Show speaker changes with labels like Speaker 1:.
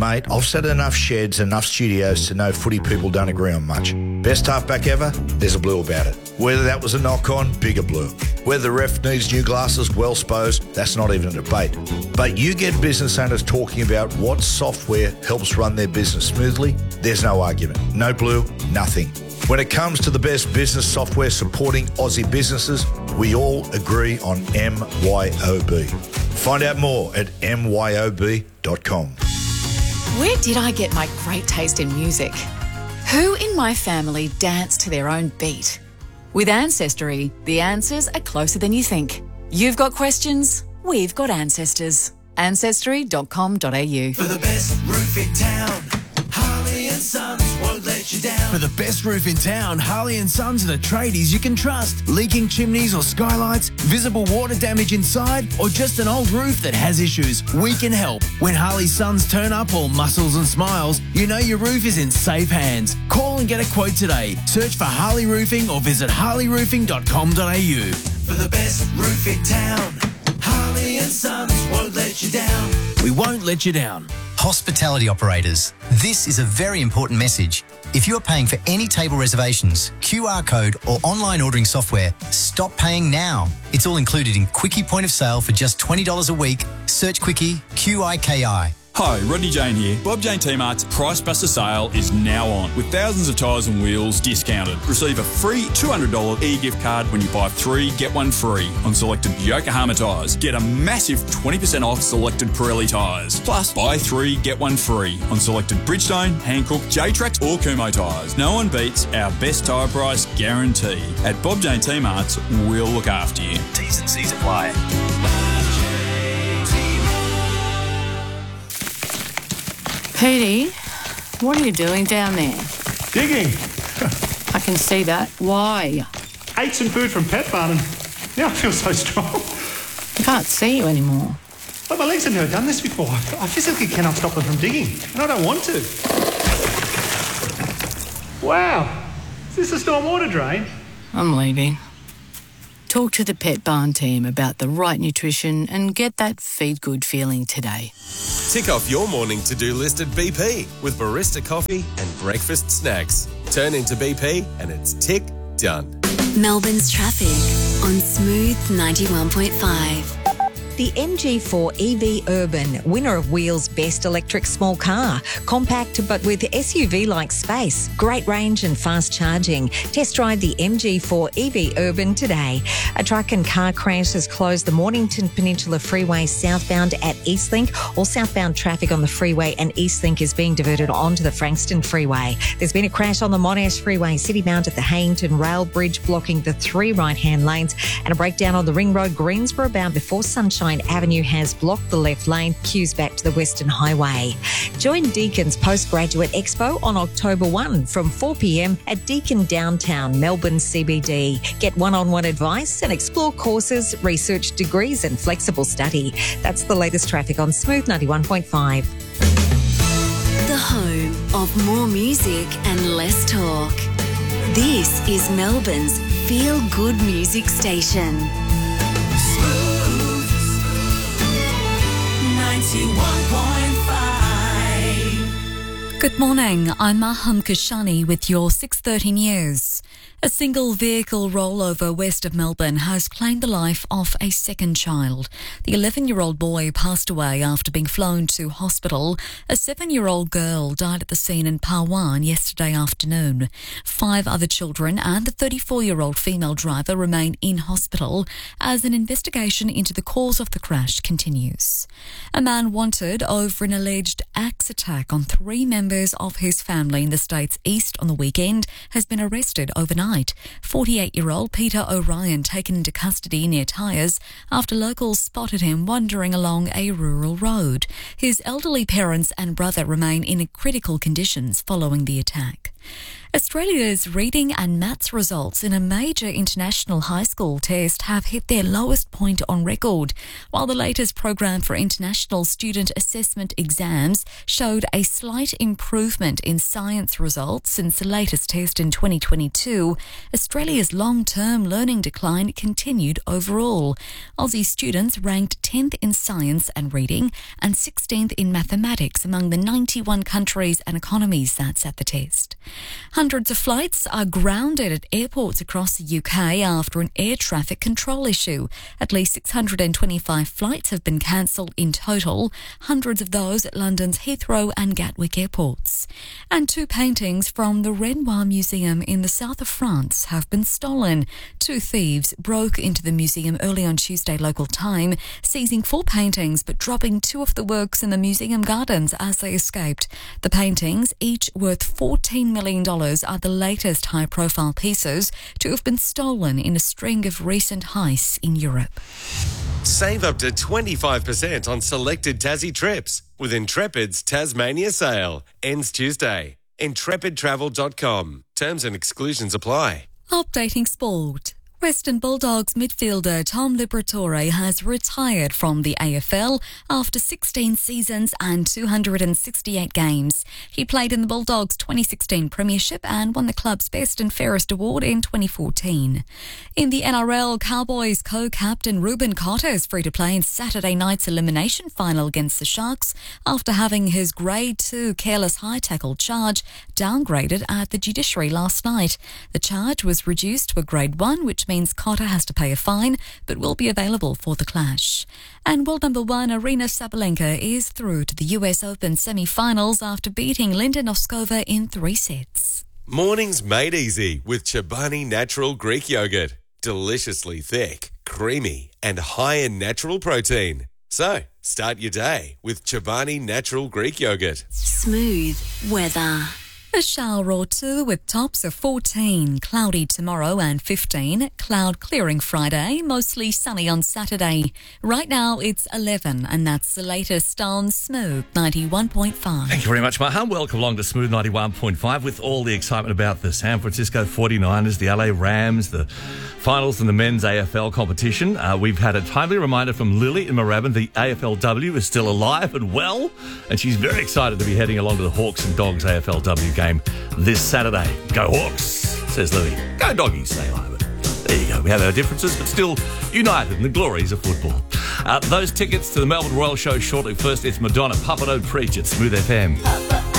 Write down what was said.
Speaker 1: mate, I've sat in enough sheds, enough studios to know footy people don't agree on much. Best halfback ever? There's a blue about it. Whether that was a knock-on, bigger blue. Whether the ref needs new glasses, well supposed, that's not even a debate. But you get business owners talking about what software helps run their business smoothly, there's no argument. No blue, nothing. When it comes to the best business software supporting Aussie businesses, we all agree on MYOB. Find out more at myob.com.
Speaker 2: Where did I get my great taste in music? Who in my family danced to their own beat? With Ancestry, the answers are closer than you think. You've got questions, we've got ancestors. Ancestry.com.au.
Speaker 3: For the best roof in town, Harley and Sons won't let you down.
Speaker 4: For the best roof in town, Harley and Sons are the tradies you can trust. Leaking chimneys or skylights, visible water damage inside, or just an old roof that has issues, we can help. When Harley Sons turn up all muscles and smiles, you know your roof is in safe hands. Call and get a quote today. Search for Harley Roofing or visit harleyroofing.com.au.
Speaker 3: For the best roof in town, Harley and Sons won't let you down.
Speaker 4: We won't let you down.
Speaker 5: Hospitality operators, this is a very important message. If you are paying for any table reservations, QR code or online ordering software, stop paying now. It's all included in Quickie Point of Sale for just $20 a week. Search Quickie, QIKI.
Speaker 6: Hi, Rodney Jane here. Bob Jane T-Mart's Price Buster sale is now on with thousands of tyres and wheels discounted. Receive a free $200 e-gift card when you buy 3, get 1 free on selected Yokohama tyres. Get a massive 20% off selected Pirelli tyres. Plus, buy 3, get 1 free on selected Bridgestone, Hankook, J-Trax or Kumho tyres. No one beats our best tyre price guarantee. At Bob Jane T-Mart's, we'll look after you. T's and C's apply.
Speaker 7: Petey, what are you doing down there?
Speaker 8: Digging.
Speaker 7: I can see that. Why?
Speaker 8: Ate some food from Pet Barn and now I feel so strong.
Speaker 7: I can't see you anymore.
Speaker 8: But my legs have never done this before. I physically cannot stop them from digging, and I don't want to. Wow. Is this a stormwater drain?
Speaker 7: I'm leaving. Talk to the Pet Barn team about the right nutrition and get that feed good feeling today.
Speaker 9: Tick off your morning to-do list at BP with barista coffee and breakfast snacks. Turn into BP and it's tick done.
Speaker 10: Melbourne's traffic on Smooth 91.5.
Speaker 11: The MG4 EV Urban, winner of Wheels Best Electric Small Car. Compact but with SUV-like space, great range and fast charging. Test drive the MG4 EV Urban today. A truck and car crash has closed the Mornington Peninsula Freeway southbound at Eastlink. All southbound traffic on the freeway and Eastlink is being diverted onto the Frankston Freeway. There's been a crash on the Monash Freeway Citymount at the Hayington Rail Bridge, blocking the 3 right-hand lanes, and a breakdown on the Ring Road Greensboro bound before Sunshine Avenue has blocked the left lane, queues back to the Western Highway. Join Deacon's Postgraduate Expo on October 1 from 4 p.m. at Deakin Downtown, Melbourne CBD. Get one-on-one advice and explore courses, research degrees and flexible study. That's the latest traffic on Smooth 91.5.
Speaker 10: The home of more music and less talk. This is Melbourne's feel-good music station.
Speaker 3: 91.5.
Speaker 12: Good morning, I'm Maham Kashani with your 6:30 news. A single vehicle rollover west of Melbourne has claimed the life of a second child. The 11-year-old boy passed away after being flown to hospital. A 7-year-old girl died at the scene in Parwan yesterday afternoon. 5 other children and the 34-year-old female driver remain in hospital as an investigation into the cause of the crash continues. A man wanted over an alleged axe attack on 3 members of his family in the state's east on the weekend has been arrested overnight. 48-year-old Peter O'Ryan taken into custody near Tyres after locals spotted him wandering along a rural road. His elderly parents and brother remain in critical conditions following the attack. Australia's reading and maths results in a major international high school test have hit their lowest point on record, while the latest program for international student assessment exams showed a slight improvement in science results since the latest test in 2022. Australia's long-term learning decline continued overall. Aussie students ranked 10th in science and reading and 16th in mathematics among the 91 countries and economies that sat the test. Hundreds of flights are grounded at airports across the UK after an air traffic control issue. At least 625 flights have been cancelled in total, hundreds of those at London's Heathrow and Gatwick airports. And 2 paintings from the Renoir Museum in the south of France have been stolen. 2 thieves broke into the museum early on Tuesday local time, seizing 4 paintings but dropping 2 of the works in the museum gardens as they escaped. The paintings, each worth $14 million, are the latest high-profile pieces to have been stolen in a string of recent heists in Europe.
Speaker 9: Save up to 25% on selected Tassie trips with Intrepid's Tasmania sale. Ends Tuesday. IntrepidTravel.com. Terms and exclusions apply.
Speaker 12: Updating sport. Western Bulldogs midfielder Tom Liberatore has retired from the AFL after 16 seasons and 268 games. He played in the Bulldogs' 2016 Premiership and won the club's Best and Fairest award in 2014. In the NRL, Cowboys co-captain Ruben Cotter is free to play in Saturday night's elimination final against the Sharks after having his Grade 2 careless high tackle charge downgraded at the judiciary last night. The charge was reduced to a Grade 1, which means Cotter has to pay a fine, but will be available for the clash. And world number 1 Aryna Sabalenka is through to the US Open semi-finals after beating Linda Noskova in 3 sets.
Speaker 9: Mornings made easy with Chobani Natural Greek Yogurt. Deliciously thick, creamy, and high in natural protein. So, start your day with Chobani Natural Greek Yogurt.
Speaker 10: Smooth weather.
Speaker 12: A shower or 2 with tops of 14, cloudy tomorrow and 15, cloud clearing Friday, mostly sunny on Saturday. Right now it's 11 and that's the latest on Smooth 91.5.
Speaker 13: Thank you very much, Maha. Welcome along to Smooth 91.5 with all the excitement about the San Francisco 49ers, the LA Rams, the finals in the men's AFL competition. We've had a timely reminder from Lily in Moorabbin. The AFLW is still alive and well, and she's very excited to be heading along to the Hawks and Dogs AFLW game this Saturday. Go Hawks, says Lily. Go Doggies, say I. But there you go. We have our differences, but still united in the glories of football. Those tickets to the Melbourne Royal Show shortly. First, it's Madonna, Papa Don't Preach at Smooth FM.